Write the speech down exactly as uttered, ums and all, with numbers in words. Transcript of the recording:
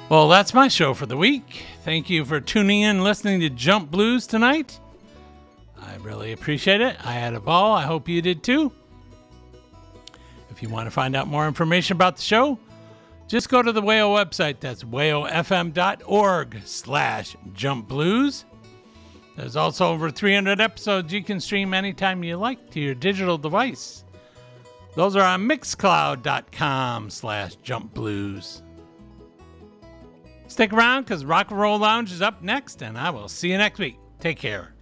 Well, that's my show for the week. Thank you for tuning in and listening to Jump Blues tonight. I really appreciate it. I had a ball. I hope you did too. If you want to find out more information about the show, just go to the W A O website. That's wayofm.org slash jump blues. There's also over three hundred episodes you can stream anytime you like to your digital device. Those are on mixcloud.com slash jump blues. Stick around because Rock and Roll Lounge is up next, and I will see you next week. Take care.